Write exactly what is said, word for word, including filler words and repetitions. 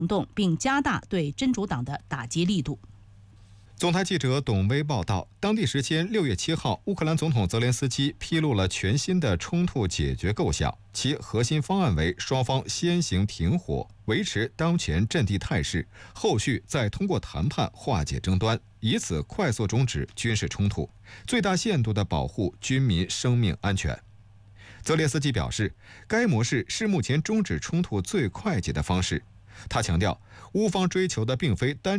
行动，并加大对真主党的打击力度。 总台记者董威报道，当地时间六月七号，乌克兰总统泽连斯基披露了全新的冲突解决构想，其核心方案为双方先行停火，维持当前阵地态势，后续再通过谈判化解争端，以此快速终止军事冲突，最大限度地保护军民生命安全。泽连斯基表示，该模式是目前终止冲突最快捷的方式。他强调，乌方追求的并非单